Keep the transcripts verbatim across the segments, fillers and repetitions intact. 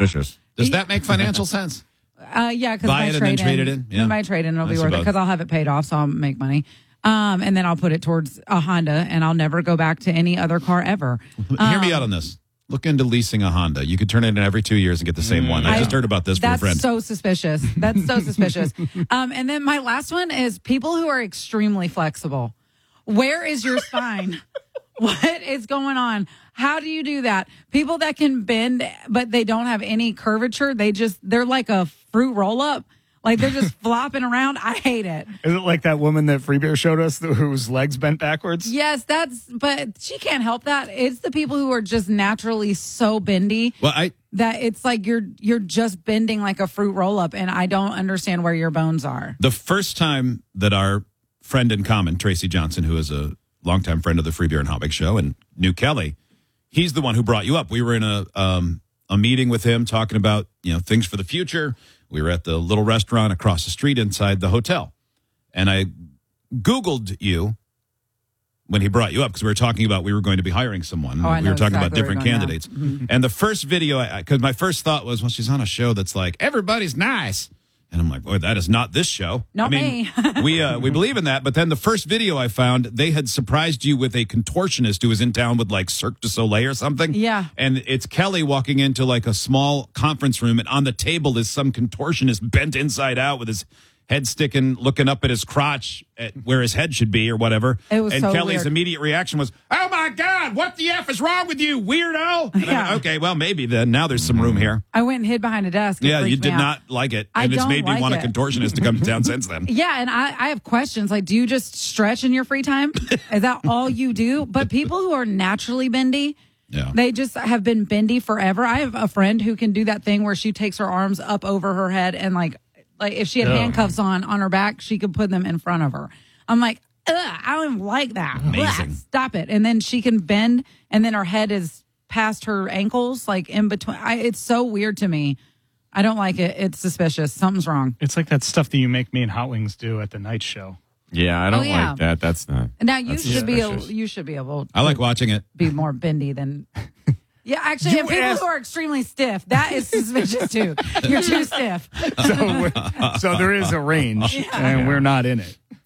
suspicious. Does that make financial sense? Uh, yeah, because Buy my it and trade then trade it in? Yeah. My trade in will I be worth it suppose. because I'll have it paid off, so I'll make money. Um, and then I'll put it towards a Honda, and I'll never go back to any other car ever. Hear me Um, out on this. Look into leasing a Honda. You could turn it in every two years and get the same one. I, I- just heard about this from a That's friend. so suspicious. That's so suspicious. Um, and then my last one is people who are extremely flexible. Where is your spine? What is going on? How do you do that? People that can bend, but they don't have any curvature. They just, they're like a fruit roll up. Like they're just flopping around. I hate it. Is it like that woman that Free Beer showed us whose legs bent backwards? Yes, that's, but she can't help that. It's the people who are just naturally so bendy Well, I that it's like you're, you're just bending like a fruit roll up. And I don't understand where your bones are. the first time that our friend in common, Tracy Johnson, who is a longtime friend of the Free Beer and Hot Mix show, and knew Kelly, he's the one who brought you up. We were in a um, a meeting with him talking about, you know, things for the future. We were at the little restaurant across the street inside the hotel. And I Googled you when he brought you up because we were talking about we were going to be hiring someone. Oh, I we know were talking about exactly where different you're going candidates. And the first video, because my first thought was, well, she's on a show that's like, everybody's nice. And I'm like, boy, that is not this show. Not I mean, me. we uh, we believe in that. But then the first video I found, they had surprised you with a contortionist who was in town with like Cirque du Soleil or something. Yeah. And it's Kelly walking into like a small conference room, and on the table is some contortionist bent inside out with his head sticking, looking up at his crotch at where his head should be or whatever. It was and so Kelly's weird. immediate reaction was, oh my God, what the F is wrong with you, weirdo? And I Yeah. went, okay, well, maybe then. Now there's some room here. I went and hid behind a desk. It Yeah, you freaked me did out. not like it. I And it's don't made me like want a it. contortionist to come to town since then. Yeah, and I, I have questions. Like, do you just stretch in your free time? Is that all you do? But people who are naturally bendy, Yeah. they just have been bendy forever. I have a friend who can do that thing where she takes her arms up over her head and like, like if she had handcuffs on on her back, she could put them in front of her. I'm like, ugh, I don't even like that. Amazing. Ugh, stop it. And then she can bend, and then her head is past her ankles, like in between. I, it's so weird to me. I don't like it. It's suspicious. Something's wrong. It's like that stuff that you make me and Hot Wings do at the night show. Yeah, I don't Oh, yeah. like that. That's not. Now you That's should be a, suspicious. you should be able I like watching it. be more bendy than. Yeah, actually, You and people asked- who are extremely stiff, that is suspicious too. You're too stiff. So, we're, so there is a range, and we're not in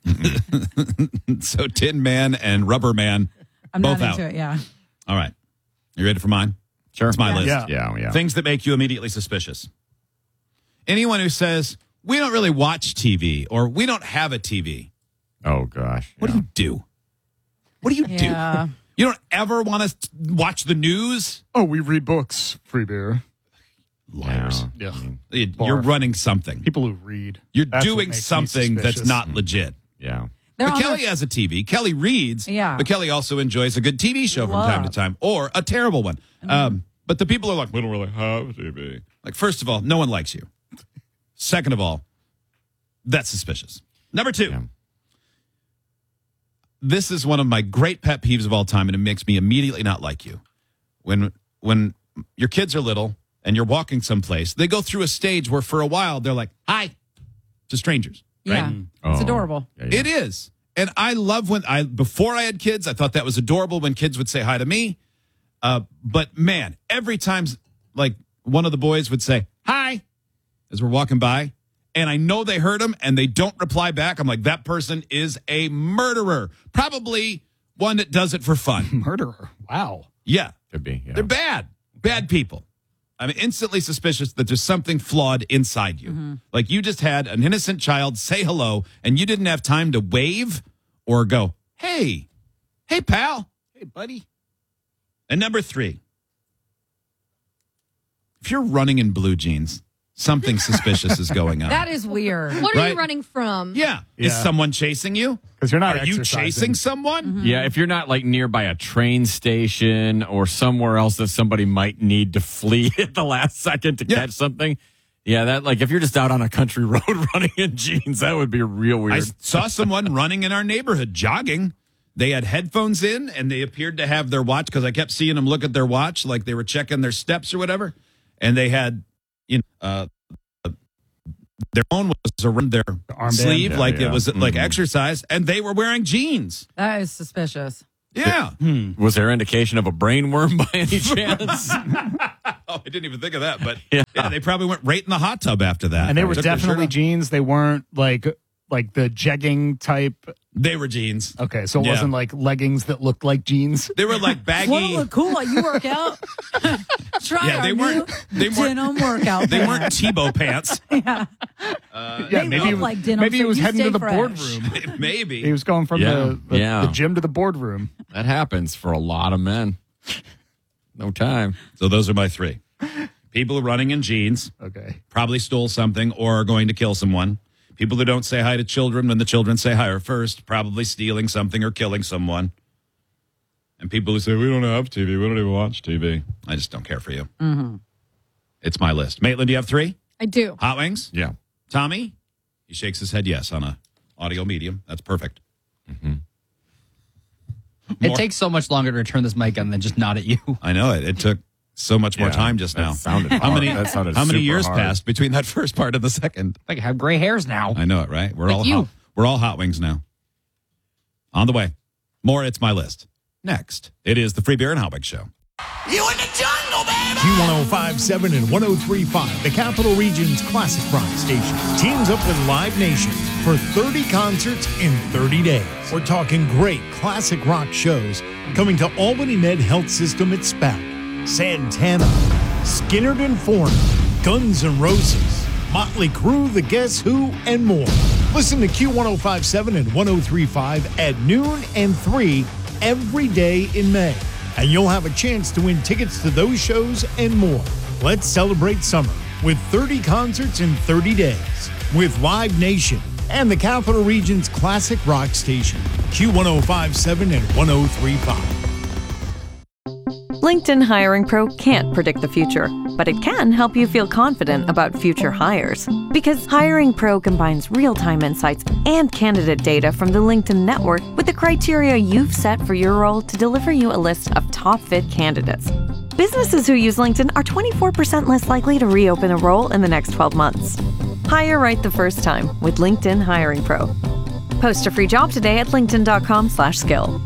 it. So Tin Man and Rubber Man, I'm both not out. into it. Yeah. All right. You ready for mine? Sure. It's my list. Yeah. Yeah, yeah. Things that make you immediately suspicious. Anyone who says, we don't really watch T V or we don't have a T V. Oh, gosh. What yeah. do you do? What do you Yeah. do? You don't ever want to watch the news? Oh, we read books. Free beer. Liars. Yeah. You- You're Barf. running something. People who read. You're That's what doing makes me something that's suspicious. not legit. Yeah. They're But on Kelly their- has a T V. Kelly reads. Yeah. But Kelly also enjoys a good T V show from time to Love. time or a terrible one. Um, but the people are like, we don't really have a T V. Like, first of all, no one likes you. Second of all, that's suspicious. Number two. Yeah. This is one of my great pet peeves of all time, and it makes me immediately not like you. When when your kids are little and you're walking someplace, they go through a stage where for a while they're like, hi, to strangers. Right? Yeah. Oh. It's adorable. Yeah, yeah. It is. And I love when I, before I had kids, I thought that was adorable when kids would say hi to me. Uh, but man, every time like one of the boys would say hi as we're walking by, and I know they heard him and they don't reply back, I'm like, that person is a murderer. Probably one that does it for fun. Murderer. Wow. Yeah. Could be. Yeah. They're bad. Bad people. I'm instantly suspicious that there's something flawed inside you. Like you just had an innocent child say hello and you didn't have time to wave or go, hey, hey, pal. Hey, buddy. And number three, if you're running in blue jeans, something suspicious is going on. That is weird. What are Right. you running from? yeah. Is Yeah. someone chasing you? Because you're not Are you exercising. chasing someone? Yeah, if you're not like nearby a train station or somewhere else that somebody might need to flee at the last second to Yeah. catch something. Yeah, that like if you're just out on a country road running in jeans, that would be real I weird. saw someone running in our neighborhood jogging. They had headphones in and they appeared to have their watch because I kept seeing them look at their watch like they were checking their steps or whatever. And they had, you know, uh, their phone was around their armband? sleeve Yeah, like yeah. it was like Mhm. exercise, and they were wearing jeans. That is suspicious. Yeah. Was there indication of a brain worm by any chance? Oh, I didn't even think of that, but Yeah. yeah, they probably went right in the hot tub after that. And they were Took their shirt definitely off. jeans. They weren't like like the jegging type. They were jeans. Okay, so it Yeah. wasn't like leggings that looked like jeans. They were like baggy. Won't look cool while you work out. Try Yeah, our they new weren't- they weren't- denim workout. They weren't Tebow pants. Yeah, They maybe look he, like denim, maybe he so was you heading stay to the fresh. boardroom. Maybe. He was going from Yeah, the, the, yeah. the gym to the boardroom. That happens for a lot of men. No time. So those are my three. People running in jeans, Okay. probably stole something or are going to kill someone. People who don't say hi to children when the children say hi first, probably stealing something or killing someone. And people who say, we don't have T V, we don't even watch T V. I just don't care for you. Mm-hmm. It's my list. Maitland, do you have three? I do. Hot Wings? Yeah. Tommy? He shakes his head yes on a audio medium. That's perfect. It More- takes so much longer to turn this mic on than just nod at you. I know it. It took so much more Yeah, time just that now. sounded how hard. many? That sounded how many super years hard. passed between that first part and the second? Like I have gray hairs now. I know it, right? We're Like all you. hot, we're all Hot Wings now. On the way. More. It's my list. Next, it is the Free Beer and Hot Wings Show. You in the jungle, baby! Q one oh five point seven and one oh three point five, the Capital Region's classic rock station, teams up with Live Nation for thirty concerts in thirty days. We're talking great classic rock shows coming to Albany Med Health System at Spout, Santana, Skynyrd and Foreigner, Guns N' Roses, Motley Crue, The Guess Who, and more. Listen to Q one oh five point seven and one oh three point five at noon and three every day in May. And you'll have a chance to win tickets to those shows and more. Let's celebrate summer with thirty concerts in thirty days with Live Nation and the Capital Region's classic rock station, Q one oh five point seven and one oh three point five. LinkedIn Hiring Pro can't predict the future, but it can help you feel confident about future hires. Because Hiring Pro combines real-time insights and candidate data from the LinkedIn network with the criteria you've set for your role to deliver you a list of top-fit candidates. Businesses who use LinkedIn are twenty-four percent less likely to reopen a role in the next twelve months. Hire right the first time with LinkedIn Hiring Pro. Post a free job today at linkedin.com slash skill.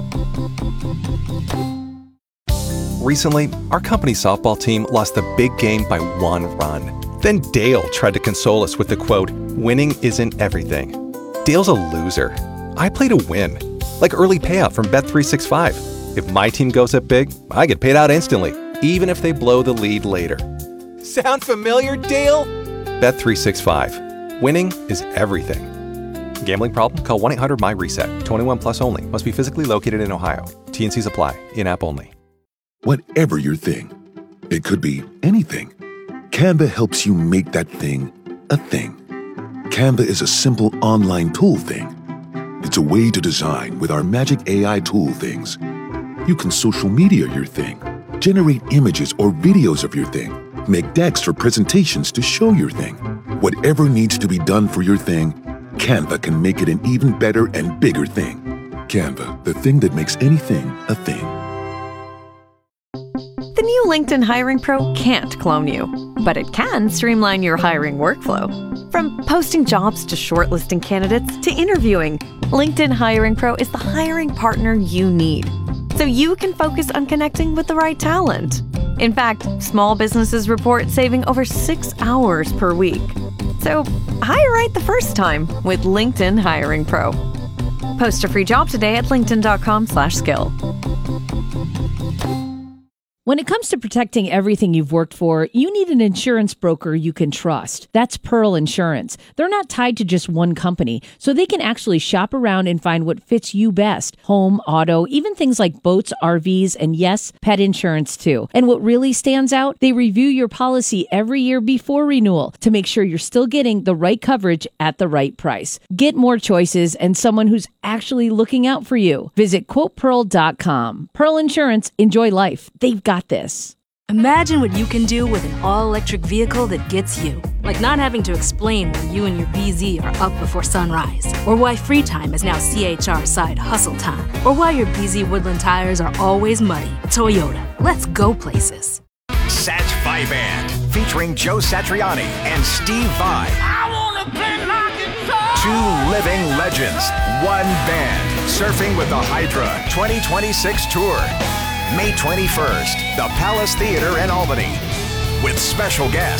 Recently, our company softball team lost the big game by one run. Then Dale tried to console us with the quote, "Winning isn't everything." Dale's a loser. I play to win. Like early payout from Bet three sixty-five. If my team goes up big, I get paid out instantly, even if they blow the lead later. Sound familiar, Dale? Bet three sixty-five. Winning is everything. Gambling problem? Call one eight hundred M Y RESET. twenty-one plus only. Must be physically located in Ohio. T and Cs apply. In-app only. Whatever your thing, it could be anything. Canva helps you make that thing a thing. Canva is a simple online tool thing. It's a way to design with our magic A I tool things. You can social media your thing, generate images or videos of your thing, make decks or presentations to show your thing. Whatever needs to be done for your thing, Canva can make it an even better and bigger thing. Canva, the thing that makes anything a thing. The new LinkedIn Hiring Pro can't clone you, but it can streamline your hiring workflow. From posting jobs to shortlisting candidates to interviewing, LinkedIn Hiring Pro is the hiring partner you need, so you can focus on connecting with the right talent. In fact, small businesses report saving over six hours per week. So hire right the first time with LinkedIn Hiring Pro. Post a free job today at linkedin.com slash skill. When it comes to protecting everything you've worked for, you need an insurance broker you can trust. That's Pearl Insurance. They're not tied to just one company, so they can actually shop around and find what fits you best. Home, auto, even things like boats, R Vs, and yes, pet insurance too. And what really stands out, they review your policy every year before renewal to make sure you're still getting the right coverage at the right price. Get more choices and someone who's actually looking out for you. Visit quote pearl dot com. Pearl Insurance, enjoy life. They've got this. Imagine what you can do with an all-electric vehicle that gets you. Like not having to explain why you and your B Z are up before sunrise. Or why free time is now C H R side hustle time. Or why your B Z Woodland tires are always muddy. Toyota, let's go places. Sat Vai Band, featuring Joe Satriani and Steve Vai. I wanna play my guitar. Two living legends, one band, surfing with the Hydra twenty twenty-six tour. May twenty-first, the Palace Theater in Albany. With special guests